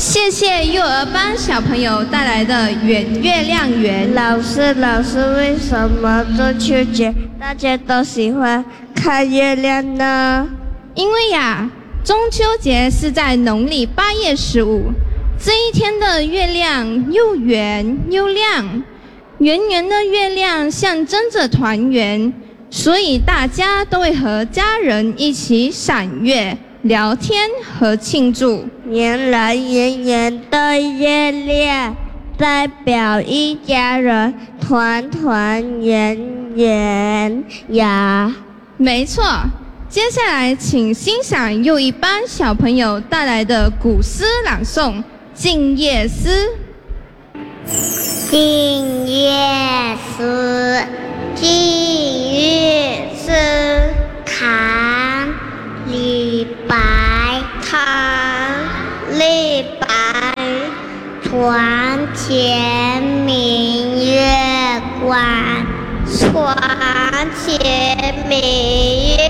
谢谢幼儿班小朋友带来的圆月亮圆。 老师，为什么中秋节大家都喜欢看月亮呢？ 因为呀，中秋节是在农历8月15，这一天的月亮又圆又亮，圆圆的月亮象征着团圆，所以大家都会和家人一起赏月、聊天和庆祝。 原来圆圆的月亮代表一家人团团圆圆呀。 没错，接下来请欣赏幼一班小朋友带来的古诗朗诵《静夜思》。 静夜思，静夜思，唐·李白。床前明月关，床前明月